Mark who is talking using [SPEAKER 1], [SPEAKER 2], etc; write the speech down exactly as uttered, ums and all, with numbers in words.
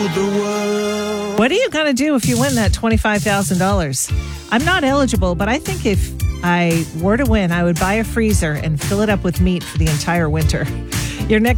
[SPEAKER 1] the world.
[SPEAKER 2] What are you going to do if you win that twenty-five thousand dollars? I'm not eligible, but I think if I were to win, I would buy a freezer and fill it up with meat for the entire winter. Your next